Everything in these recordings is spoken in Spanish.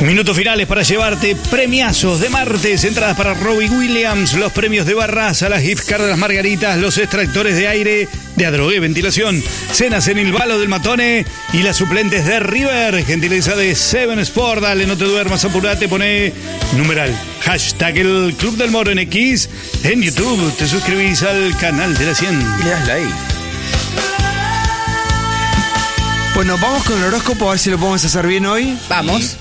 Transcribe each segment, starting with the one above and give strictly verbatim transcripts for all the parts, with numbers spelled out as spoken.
Minutos finales para llevarte premiazos de martes, entradas para Robbie Williams, los premios de Barraza, las gift cards de las Margaritas, los extractores de aire de Adrogué Ventilación, cenas en el Balo del Matone y las suplentes de River, gentileza de Seven Sport. Dale, no te duermas, apurate, pone numeral, hashtag el Club del Moro en X, en YouTube, te suscribís al canal de la cien. Y le das like. Bueno, vamos con el horóscopo a ver si lo podemos hacer bien hoy. Vamos.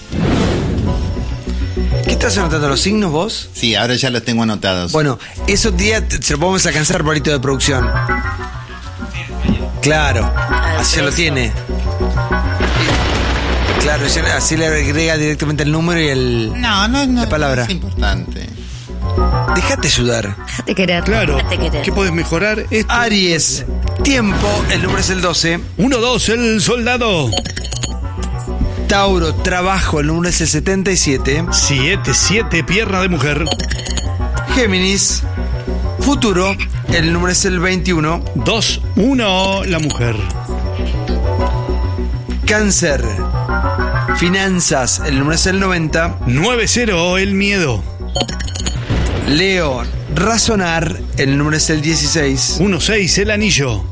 ¿Qué estás anotando, los signos vos? Sí, ahora ya los tengo anotados. Bueno, esos días se lo podemos alcanzar, Palito de producción. Claro, así ya lo tiene. Claro, así le agrega directamente el número y el No, no, no. la palabra. Es importante. Déjate ayudar. Déjate querer. Claro, Déjate querer. ¿qué podés mejorar? Esto. Aries, tiempo, el número es el doce. uno dos, el soldado. Tauro, trabajo, el número es el setenta y siete. siete siete, pierna de mujer. Géminis, futuro, el número es el veintiuno. dos uno, la mujer. Cáncer, finanzas, el número es el noventa. nueve cero, el miedo. Leo, razonar, el número es el dieciséis. uno seis, el anillo.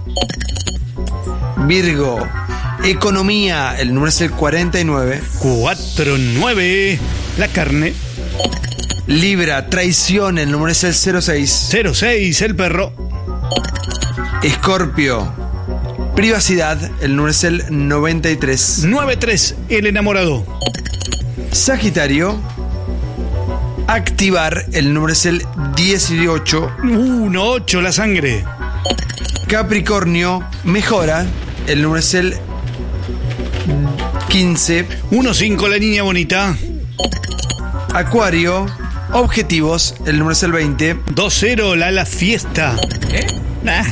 Virgo, economía, el número es el cuarenta y nueve. cuatro nueve, la carne. Libra, traición, el número es el cero seis. cero seis, el perro. Escorpio, privacidad, el número es el noventa y tres. nueve tres, el enamorado. Sagitario, activar, el número es el dieciocho. uno ocho, la sangre. Capricornio, mejora, el número es el quince. uno cinco, la niña bonita. Acuario, objetivos, el número es el veinte. dos cero, la la fiesta. ¿Eh? Ah.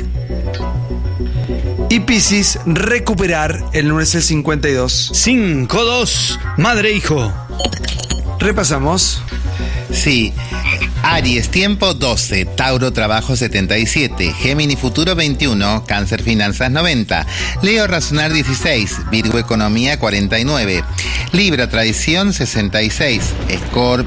Y Piscis, recuperar, el número es el cincuenta y dos. cinco dos, madre hijo. Repasamos. Sí. Aries, tiempo doce, Tauro, trabajo setenta y siete, Géminis, futuro veintiuno, Cáncer, finanzas noventa, Leo, razonar dieciséis, Virgo, economía cuarenta y nueve, Libra, traición sesenta y seis,